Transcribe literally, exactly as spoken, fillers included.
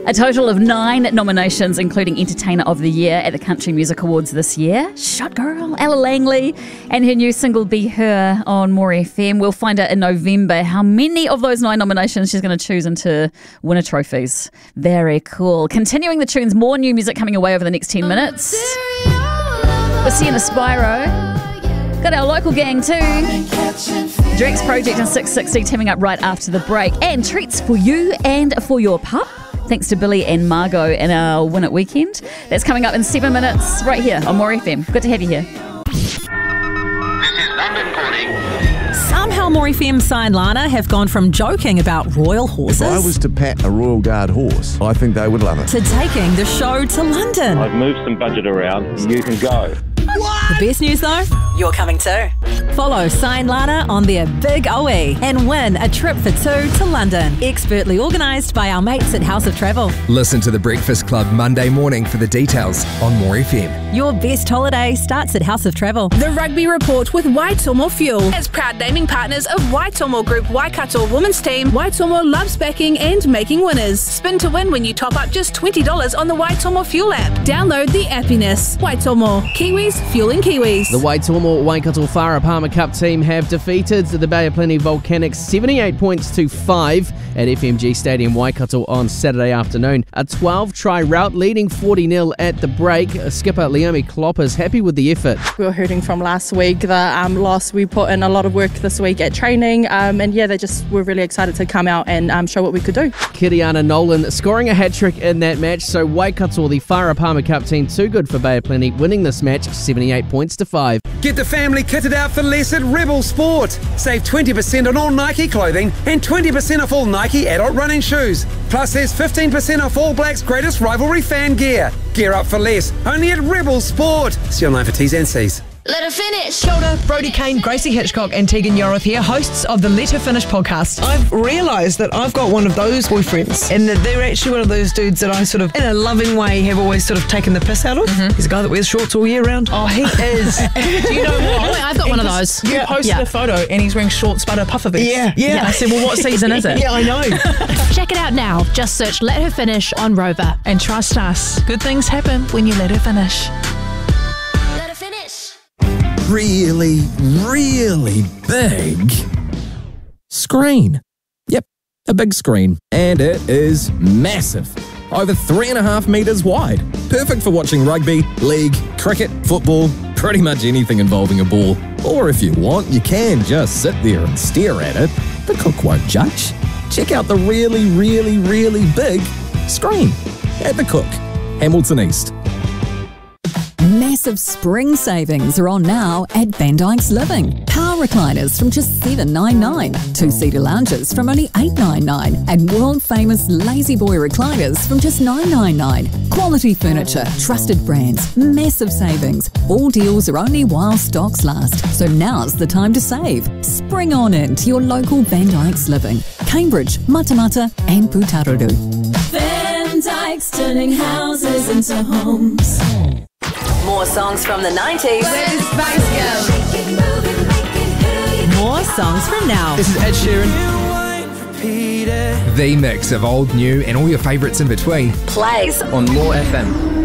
A total of nine nominations, including Entertainer of the Year at the Country Music Awards this year. Shot girl, Ella Langley, and her new single Be Her on More F M. We'll find out in November how many of those nine nominations she's going to choose into winner trophies. Very cool. Continuing the tunes, more new music coming away over the next ten minutes. We're seeing a Spyro. Got our local gang too. Drex Project and six sixty teaming up right after the break. And treats for you and for your pup. Thanks to Billy and Margot in our Win It Weekend. That's coming up in seven minutes right here on More F M. Good to have you here. This is London calling. Somehow More F M Sign Lana have gone from joking about royal horses If I was to pat a Royal Guard horse, I think they would love it. to taking the show to London. I've moved some budget around. You can go. The best news though, you're coming too. Follow Sign Lana on their Big O E and win a trip for two to London. Expertly organised by our mates at House of Travel. Listen to The Breakfast Club Monday morning for the details on More F M. Your best holiday starts at House of Travel. The Rugby Report with Waitomo Fuel. As proud naming partners of Waitomo Group Waikato Women's Team, Waitomo loves backing and making winners. Spin to win when you top up just twenty dollars on the Waitomo Fuel app. Download the appiness. Waitomo. Kiwis fueling Kiwis. The Waitomo Waikato Whara Palmer Cup team have defeated the Bay of Plenty Volcanics seventy-eight points to five at F M G Stadium Waikato on Saturday afternoon. A twelve try rout leading forty nil at the break. Skipper Leomi Klopp is happy with the effort. We were hurting from last week, the um, loss. We put in a lot of work this week at training, um, and yeah, they just were really excited to come out and um, show what we could do. Kiriana Nolan scoring a hat-trick in that match, so Waikato, the Whara Palmer Cup team, too good for Bay of Plenty, winning this match seventy-eight points to five. Get the family kitted out for less at Rebel Sport. Save twenty percent on all Nike clothing and twenty percent off all Nike adult running shoes. Plus there's fifteen percent off All Blacks' greatest rivalry fan gear. Gear up for less, only at Rebel Sport. See online for T's and C's. Let her finish. Kia ora, Brodie Kane, Gracie Hitchcock and Tegan Yoroth here, hosts of the Let Her Finish podcast. I've realised that I've got one of those boyfriends and that they're actually one of those dudes that I sort of, in a loving way, have always sort of taken the piss out of. Mm-hmm. He's a guy that wears shorts all year round. Oh, he is. Do you know what? I've got one of those. You yeah. posted yeah. a photo and he's wearing shorts but a puffer vest. Yeah. yeah. Yeah. I said, well, what season is it? Yeah, I know. Check it out now. Just search Let Her Finish on Rover. And trust us, good things happen when you let her finish. Let her finish. Really, really big screen. Yep, a big screen. And it is massive. Over three and a half metres wide. Perfect for watching rugby, league, cricket, football, pretty much anything involving a ball. Or if you want, you can just sit there and stare at it. The cook won't judge. Check out the really, really, really big screen at the Cook, Hamilton East. Massive spring savings are on now at Van Dyke's Living. Car recliners from just seven dollars ninety-nine, two-seater lounges from only eight dollars ninety-nine, and world-famous Lazy Boy recliners from just nine dollars ninety-nine. Quality furniture, trusted brands, massive savings. All deals are only while stocks last, so now's the time to save. Spring on in to your local Van Dyke's Living. Cambridge, Matamata and Putaruru. Van Dyke's turning houses into homes. More songs from the nineties. Where does Spice go? More songs from now. This is Ed Sheeran. The mix of old, new and all your favourites in between. Plays on More F M.